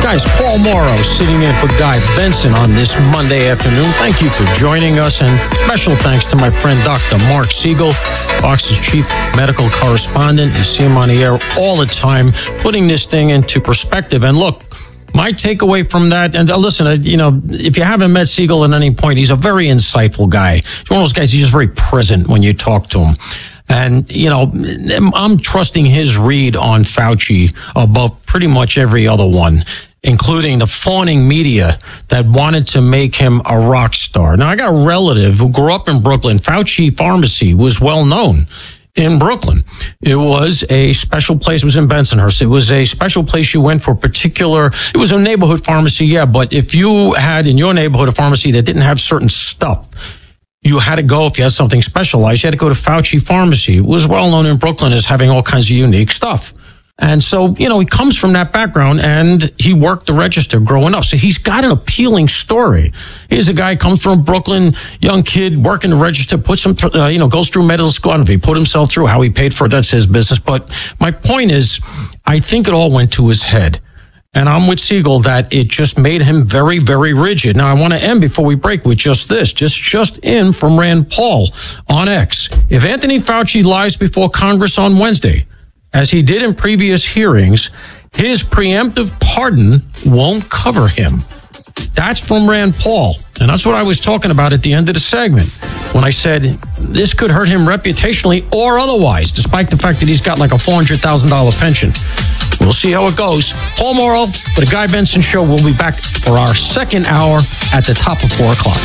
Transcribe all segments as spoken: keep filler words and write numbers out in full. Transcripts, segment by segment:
Guys, Paul Morrow sitting in for Guy Benson on this Monday afternoon. Thank you for joining us, and special thanks to my friend Doctor Mark Siegel, Fox's chief medical correspondent. You see him on the air all the time, putting this thing into perspective. And look, my takeaway from that, and uh, listen, uh, you know, if you haven't met Siegel at any point, he's a very insightful guy. He's one of those guys, he's just very present when you talk to him. And, you know, I'm trusting his read on Fauci above pretty much every other one, including the fawning media that wanted to make him a rock star. Now, I got a relative who grew up in Brooklyn. Fauci Pharmacy was well known in Brooklyn. It was a special place. It was in Bensonhurst. It was a special place you went for particular. It was a neighborhood pharmacy, yeah, but if you had in your neighborhood a pharmacy that didn't have certain stuff, you had to go, if you had something specialized, you had to go to Fauci Pharmacy. It was well known in Brooklyn as having all kinds of unique stuff. And so, you know, he comes from that background, and he worked the register growing up. So he's got an appealing story. Here's a guy, comes from Brooklyn, young kid, working the register, puts him, th- uh, you know, goes through medical school. I don't know if he put himself through, how he paid for it, that's his business. But my point is, I think it all went to his head. And I'm with Siegel that it just made him very, very rigid. Now, I want to end before we break with just this, just, just in from Rand Paul on X. If Anthony Fauci lies before Congress on Wednesday, as he did in previous hearings, his preemptive pardon won't cover him. That's from Rand Paul. And that's what I was talking about at the end of the segment when I said this could hurt him reputationally or otherwise, despite the fact that he's got like a four hundred thousand dollars pension. We'll see how it goes. Paul Morrow for the Guy Benson Show. We'll be back for our second hour at the top of four o'clock.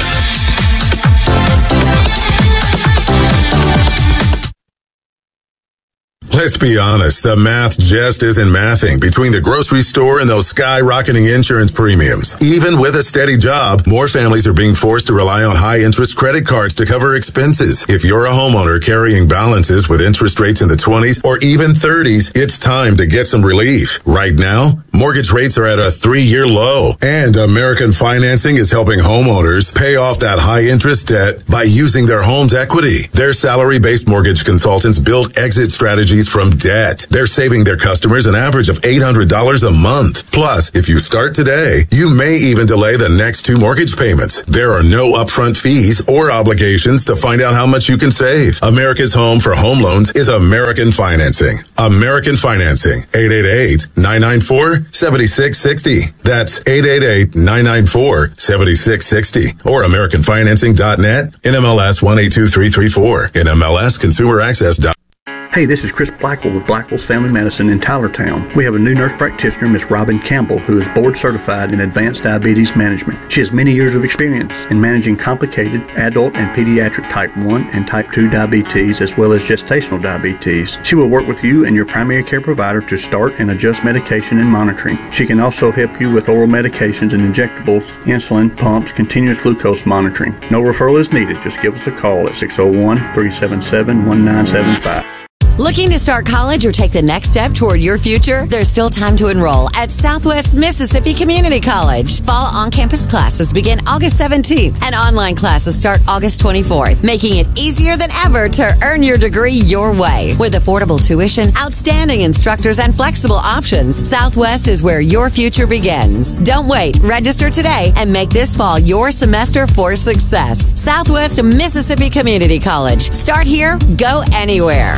Let's be honest, the math just isn't mathing between the grocery store and those skyrocketing insurance premiums. Even with a steady job, more families are being forced to rely on high-interest credit cards to cover expenses. If you're a homeowner carrying balances with interest rates in the twenties or even thirties, it's time to get some relief. Right now, mortgage rates are at a three-year low, and American Financing is helping homeowners pay off that high-interest debt by using their home's equity. Their salary-based mortgage consultants build exit strategies from debt. They're saving their customers an average of eight hundred dollars a month. Plus, if you start today, you may even delay the next two mortgage payments. There are no upfront fees or obligations to find out how much you can save. America's home for home loans is American Financing. American Financing. eight eight eight, nine nine four, seven six six zero. That's eight eight eight, nine nine four, seven six six zero. Or American Financing dot net. N M L S one eight two three three four. N M L S Consumer Access. Hey, this is Chris Blackwell with Blackwell's Family Medicine in Tylertown. We have a new nurse practitioner, Miss Robin Campbell, who is board certified in advanced diabetes management. She has many years of experience in managing complicated adult and pediatric type one and type two diabetes, as well as gestational diabetes. She will work with you and your primary care provider to start and adjust medication and monitoring. She can also help you with oral medications and injectables, insulin, pumps, continuous glucose monitoring. No referral is needed. Just give us a call at six oh one, three seven seven, one nine seven five. Looking to start college or take the next step toward your future? There's still time to enroll at Southwest Mississippi Community College. Fall on-campus classes begin August seventeenth, and online classes start August twenty-fourth, making it easier than ever to earn your degree your way. With affordable tuition, outstanding instructors, and flexible options, Southwest is where your future begins. Don't wait. Register today and make this fall your semester for success. Southwest Mississippi Community College. Start here, go anywhere.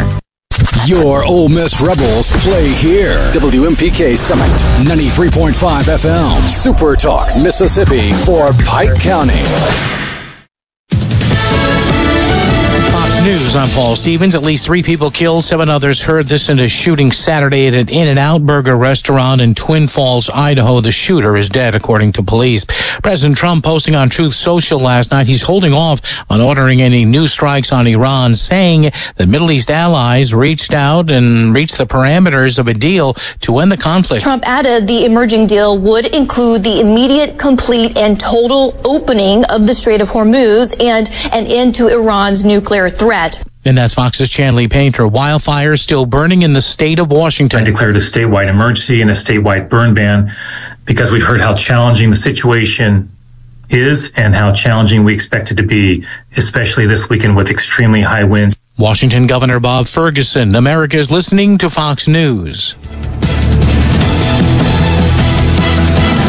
Your Ole Miss Rebels play here. W M P K Summit, ninety-three point five F M. Super Talk, Mississippi for Pike County. News, I'm Paul Stevens. At least three people killed, seven others hurt. This in a shooting Saturday at an In-N-Out Burger restaurant in Twin Falls, Idaho. The shooter is dead, according to police. President Trump posting on Truth Social last night he's holding off on ordering any new strikes on Iran, saying the Middle East allies reached out and reached the parameters of a deal to end the conflict. Trump added the emerging deal would include the immediate, complete, and total opening of the Strait of Hormuz and an end to Iran's nuclear threat. And that's Fox's Chanley Painter. Wildfires still burning in the state of Washington. I declared a statewide emergency and a statewide burn ban because we've heard how challenging the situation is and how challenging we expect it to be, especially this weekend with extremely high winds. Washington Governor Bob Ferguson. America is listening to Fox News.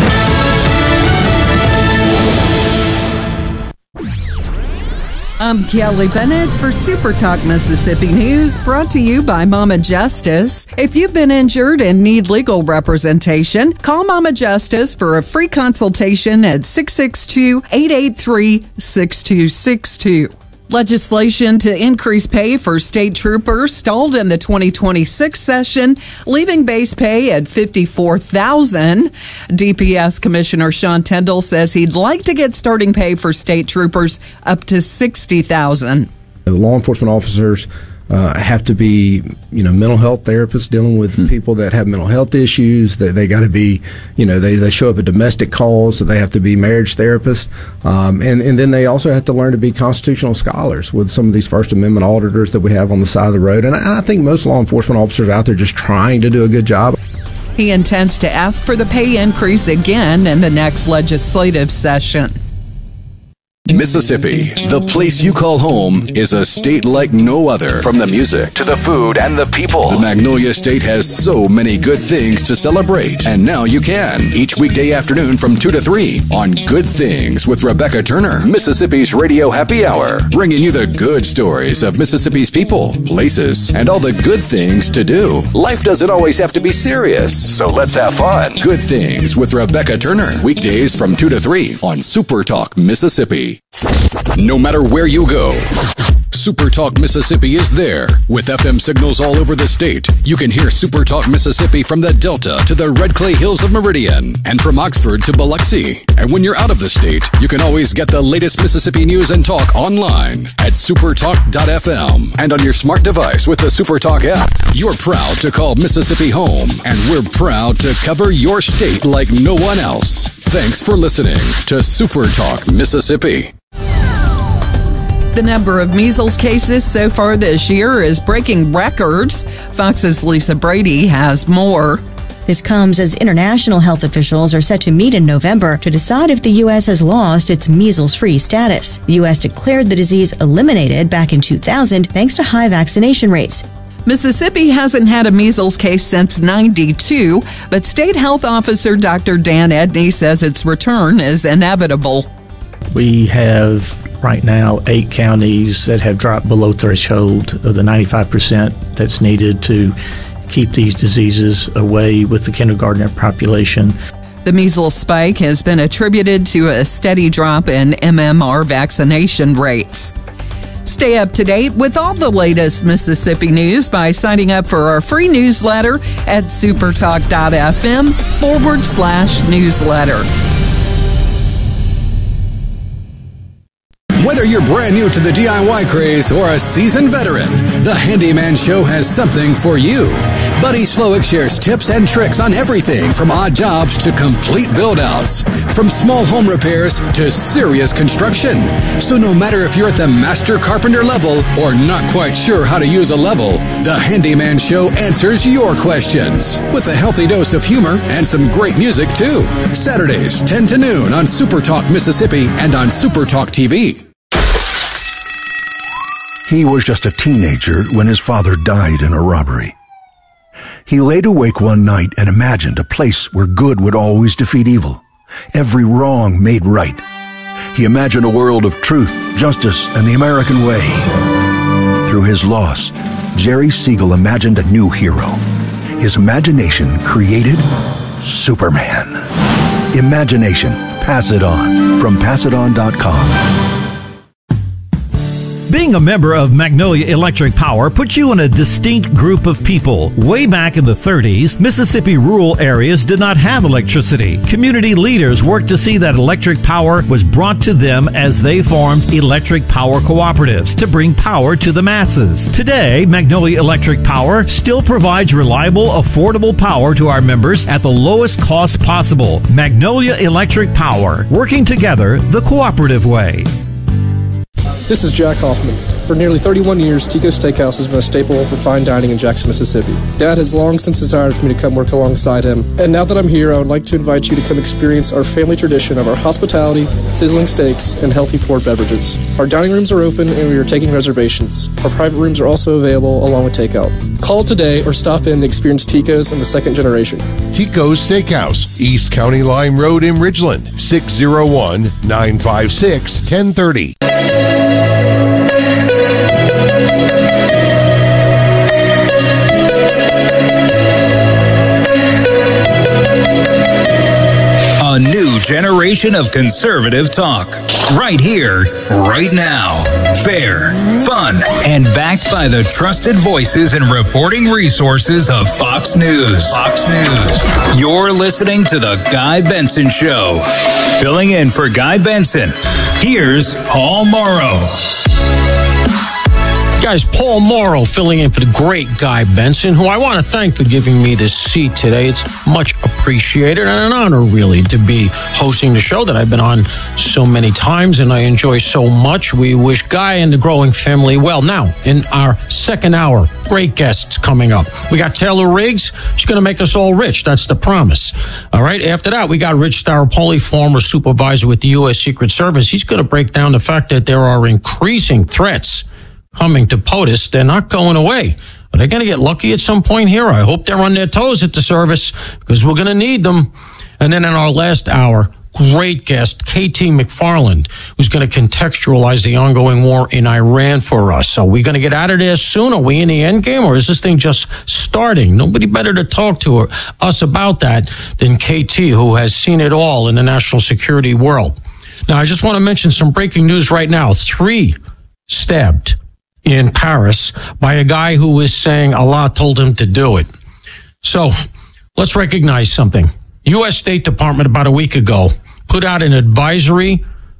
I'm Kelly Bennett for Super Talk Mississippi News, brought to you by Mama Justice. If you've been injured and need legal representation, call Mama Justice for a free consultation at six six two, eight eight three, six two six two. Legislation to increase pay for state troopers stalled in the twenty twenty-six session, leaving base pay at fifty-four thousand dollars. D P S Commissioner Sean Tindall says he'd like to get starting pay for state troopers up to sixty thousand dollars. Law enforcement officers uh, have to be, you know, mental health therapists dealing with hmm. people that have mental health issues. They, they got to be, you know, they, they show up at domestic calls, so they have to be marriage therapists. Um, and, and then they also have to learn to be constitutional scholars with some of these First Amendment auditors that we have on the side of the road. And I, I think most law enforcement officers out there just trying to do a good job. He intends to ask for the pay increase again in the next legislative session. Mississippi, the place you call home, is a state like no other. From the music to the food and the people, the Magnolia State has so many good things to celebrate. And now you can, each weekday afternoon from two to three on Good Things with Rebecca Turner, Mississippi's Radio Happy Hour, bringing you the good stories of Mississippi's people, places, and all the good things to do. Life doesn't always have to be serious, so let's have fun. Good Things with Rebecca Turner, weekdays from two to three on Super Talk Mississippi. No matter where you go, Super Talk Mississippi is there. With F M signals all over the state, you can hear Super Talk Mississippi from the Delta to the Red Clay Hills of Meridian and from Oxford to Biloxi. And when you're out of the state, you can always get the latest Mississippi news and talk online at supertalk dot f m and on your smart device with the Super Talk app. You're proud to call Mississippi home, and we're proud to cover your state like no one else. Thanks for listening to Super Talk Mississippi. The number of measles cases so far this year is breaking records. Fox's Lisa Brady has more. This comes as international health officials are set to meet in November to decide if the U S has lost its measles-free status. The U S declared the disease eliminated back in two thousand thanks to high vaccination rates. Mississippi hasn't had a measles case since ninety-two, but State Health Officer Doctor Dan Edney says its return is inevitable. We have right now eight counties that have dropped below threshold of the ninety-five percent that's needed to keep these diseases away with the kindergartner population. The measles spike has been attributed to a steady drop in M M R vaccination rates. Stay up to date with all the latest Mississippi news by signing up for our free newsletter at supertalk dot f m forward slash newsletter. Whether you're brand new to the D I Y craze or a seasoned veteran, the Handyman Show has something for you. Buddy Slowick shares tips and tricks on everything from odd jobs to complete build-outs, from small home repairs to serious construction. So no matter if you're at the master carpenter level or not quite sure how to use a level, the Handyman Show answers your questions with a healthy dose of humor and some great music too. Saturdays, ten to noon on Super Talk Mississippi and on Super Talk T V. He was just a teenager when his father died in a robbery. He laid awake one night and imagined a place where good would always defeat evil, every wrong made right. He imagined a world of truth, justice, and the American way. Through his loss, Jerry Siegel imagined a new hero. His imagination created Superman. Imagination. Pass it on. From pass it on dot com. Being a member of Magnolia Electric Power puts you in a distinct group of people. Way back in the thirties, Mississippi rural areas did not have electricity. Community leaders worked to see that electric power was brought to them as they formed electric power cooperatives to bring power to the masses. Today, Magnolia Electric Power still provides reliable, affordable power to our members at the lowest cost possible. Magnolia Electric Power, working together the cooperative way. This is Jack Hoffman. For nearly thirty-one years, Tico's Steakhouse has been a staple for fine dining in Jackson, Mississippi. Dad has long since desired for me to come work alongside him, and now that I'm here, I would like to invite you to come experience our family tradition of our hospitality, sizzling steaks, and healthy poured beverages. Our dining rooms are open, and we are taking reservations. Our private rooms are also available, along with takeout. Call today or stop in and experience Tico's in the second generation. Tico's Steakhouse, East County Line Road in Ridgeland, six oh one, nine five six, one oh three oh. A new generation of conservative talk. Right here, right now. Fair, fun, and backed by the trusted voices and reporting resources of Fox News. Fox News. You're listening to The Guy Benson Show. Filling in for Guy Benson, here's Paul Morrow. Guys, Paul Morrow filling in for the great Guy Benson, who I want to thank for giving me this seat today. It's much appreciated and an honor, really, to be hosting the show that I've been on so many times and I enjoy so much. We wish Guy and the growing family well. Now, in our second hour, great guests coming up. We got Taylor Riggs. She's going to make us all rich. That's the promise. All right. After that, we got Rich Staropoli, former supervisor with the U S Secret Service. He's going to break down the fact that there are increasing threats coming to POTUS. They're not going away. Are they going to get lucky at some point here? I hope they're on their toes at the service because we're going to need them. And then in our last hour, great guest, K T McFarland, who's going to contextualize the ongoing war in Iran for us. Are we going to get out of there soon? Are we in the end game, or is this thing just starting? Nobody better to talk to her, us about that than K T, who has seen it all in the national security world. Now, I just want to mention some breaking news right now. Three stabbed in Paris by a guy who was saying Allah told him to do it. So let's recognize something. U S State Department about a week ago put out an advisory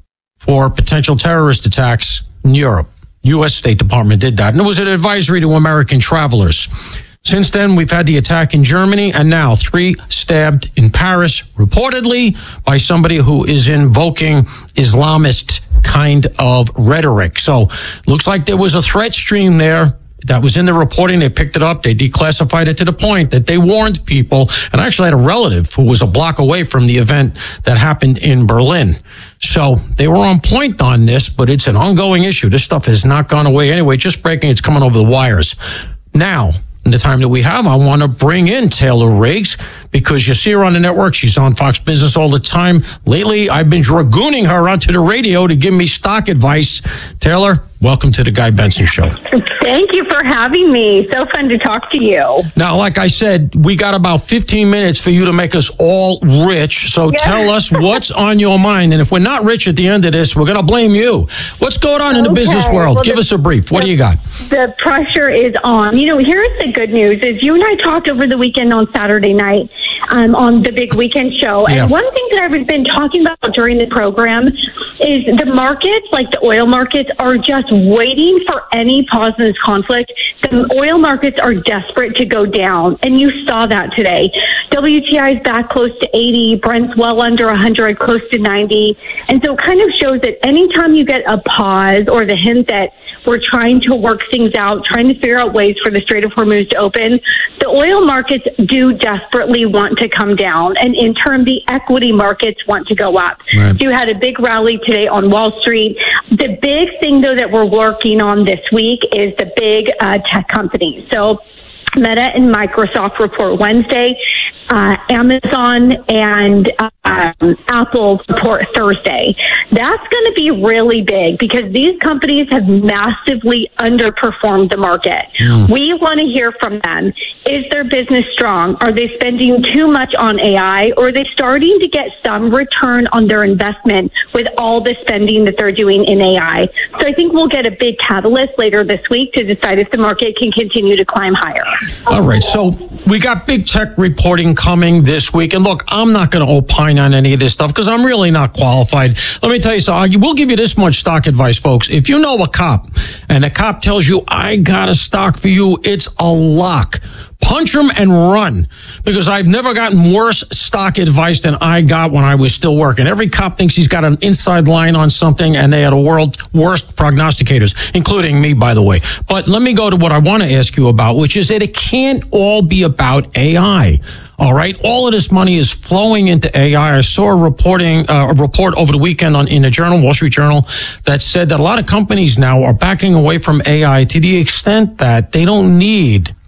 for potential terrorist attacks in Europe. U S State Department did that. And it was an advisory to American travelers. Since then, we've had the attack in Germany, and now three stabbed in Paris, reportedly by somebody who is invoking Islamist kind of rhetoric. So looks like there was a threat stream there that was in the reporting. They picked it up. They declassified it to the point that they warned people. And I actually had a relative who was a block away from the event that happened in Berlin. So they were on point on this, but it's an ongoing issue. This stuff has not gone away anyway. Just breaking. It's coming over the wires. Now, in the time that we have, I want to bring in Taylor Riggs because you see her on the network. She's on Fox Business all the time. Lately, I've been dragooning her onto the radio to give me stock advice. Taylor, welcome to the Guy Benson Show. Thank you for having me. So fun to talk to you. Now, like I said, we got about fifteen minutes for you to make us all rich. So yeah. Tell us what's on your mind. And if we're not rich at the end of this, we're going to blame you. What's going on in the okay. business world? Well, Give the, us a brief. What the, do you got? The pressure is on. You know, here's the good news is you and I talked over the weekend on Saturday night um, on the big weekend show. And yeah. one thing that I've been talking about during the program is the markets, like the oil markets, are just waiting for any pause in this conflict. The oil markets are desperate to go down, and you saw that today. W T I is back close to eighty, Brent's well under one hundred, close to ninety. And so it kind of shows that anytime you get a pause or the hint that we're trying to work things out, trying to figure out ways for the Strait of Hormuz to open, the oil markets do desperately want to come down. And in turn, the equity markets want to go up. Right. So you had a big rally today on Wall Street. The big thing, though, that we're working on this week is the big uh, tech companies. So Meta and Microsoft report Wednesday. Uh, Amazon and um, Apple report Thursday. That's going to be really big because these companies have massively underperformed the market. Mm. We want to hear from them. Is their business strong? Are they spending too much on A I, or are they starting to get some return on their investment with all the spending that they're doing in A I? So I think we'll get a big catalyst later this week to decide if the market can continue to climb higher. All right. So we got big tech reporting coming this week. And look, I'm not going to opine on any of this stuff because I'm really not qualified. Let me tell you something. We'll give you this much stock advice, folks. If you know a cop and a cop tells you, I got a stock for you, it's a lock. Punch him and run, because I've never gotten worse stock advice than I got when I was still working. Every cop thinks he's got an inside line on something, and they are the world's worst prognosticators, including me, by the way. But let me go to what I want to ask you about, which is that it can't all be about A I. All right. All of this money is flowing into A I. I saw a reporting, uh, a report over the weekend on, in a journal, Wall Street Journal, that said that a lot of companies now are backing away from A I to the extent that they don't need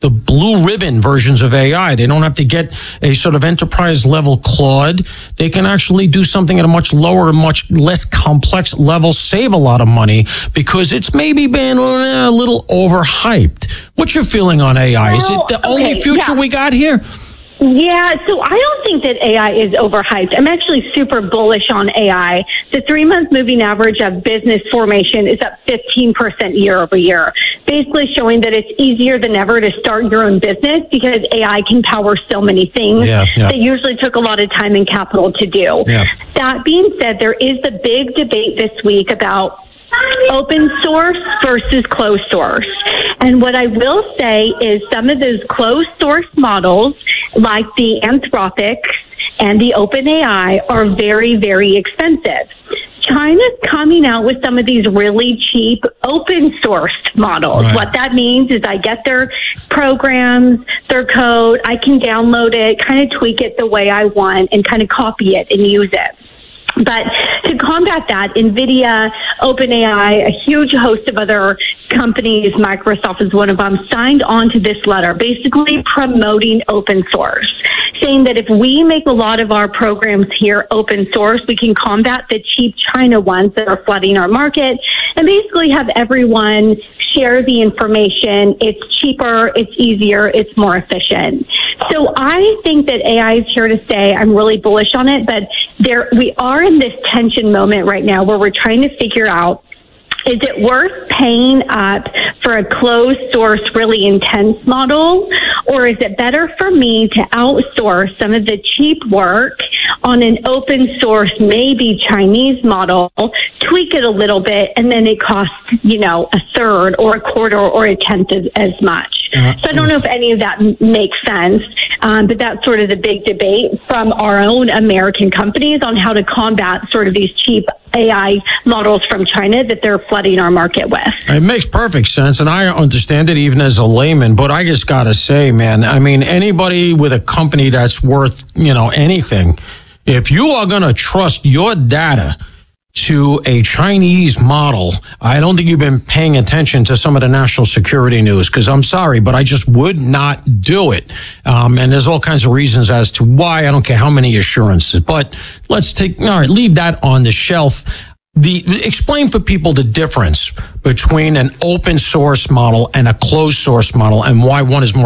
the blue ribbon versions of A I. They don't have to get a sort of enterprise level Claude. They can actually do something at a much lower, much less complex level, save a lot of money because it's maybe been a little overhyped. What's your feeling on A I? Is it the okay, only future yeah. we got here? Yeah, so I don't think that A I is overhyped. I'm actually super bullish on A I. The three-month moving average of business formation is up fifteen percent year over year, basically showing that it's easier than ever to start your own business because A I can power so many things yeah, yeah. that usually took a lot of time and capital to do. Yeah. That being said, there is the big debate this week about open source versus closed source. And what I will say is some of those closed source models, like the Anthropic and the OpenAI, are very, very expensive. China's coming out with some of these really cheap open sourced models. Right. What that means is I get their programs, their code, I can download it, kind of tweak it the way I want and kind of copy it and use it. But to combat that, NVIDIA, OpenAI, a huge host of other companies, Microsoft is one of them, signed on to this letter, basically promoting open source, saying that if we make a lot of our programs here open source, we can combat the cheap China ones that are flooding our market and basically have everyone share the information. It's cheaper, it's easier, it's more efficient. So I think that A I is here to stay. I'm really bullish on it, but there we are in this tension moment right now where we're trying to figure out, is it worth paying up for a closed source, really intense model, or is it better for me to outsource some of the cheap work on an open source, maybe Chinese model, tweak it a little bit, and then it costs, you know, a third or a quarter or a tenth as, as much. Uh, so I don't know if any of that m- makes sense, um, but that's sort of the big debate from our own American companies on how to combat sort of these cheap A I models from China that they're flooding our market with. It makes perfect sense, and I understand it even as a layman, but I just got to say, man, I mean, anybody with a company that's worth, you know, anything, if you are going to trust your data to a Chinese model, I don't think you've been paying attention to some of the national security news, because I'm sorry, but I just would not do it. Um, and there's all kinds of reasons as to why. I don't care how many assurances, but let's take, all right, leave that on the shelf. The, explain for people the difference between an open source model and a closed source model and why one is more